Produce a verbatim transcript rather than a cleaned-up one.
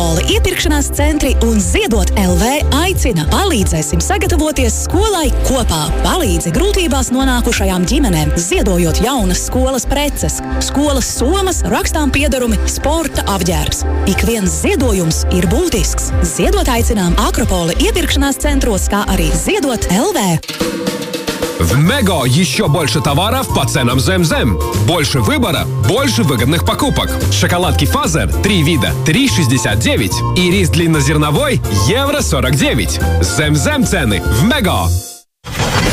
Akropola iepirkšanās centri un Ziedot L V aicina. Palīdzēsim sagatavoties skolai kopā. Palīdzi grūtībās nonākušajām ģimenēm, ziedojot jaunas skolas preces, skolas somas, rakstām piedarumi, sporta apģērbs. Ik viens ziedojums ir būtisks. Ziedot aicinām Akropola iepirkšanās centros, kā arī Ziedot L V. В Мего еще больше товаров по ценам Зем-Зем. Больше выбора, больше выгодных покупок. Шоколадки Фазер три вида три шестьдесят девять и рис длиннозерновой евро сорок девять. Зем-Зем цены в Мего.